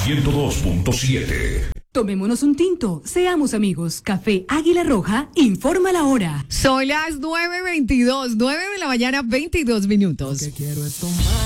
102.7. Tomémonos un tinto, seamos amigos. Café Águila Roja informa la hora. Son las 9:22, 9 de la mañana, 22 minutos. Lo que quiero es tomar.